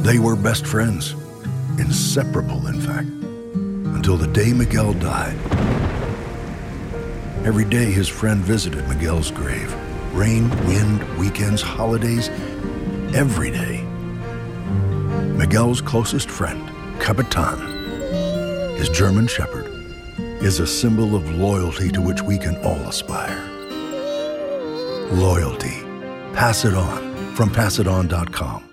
They were best friends, inseparable, in fact, until the day Miguel died. Every day his friend visited Miguel's grave. Rain, wind, weekends, holidays, every day. Miguel's closest friend, Capitan, his German Shepherd, is a symbol of loyalty to which we can all aspire. Loyalty. Pass it on from PassItOn.com.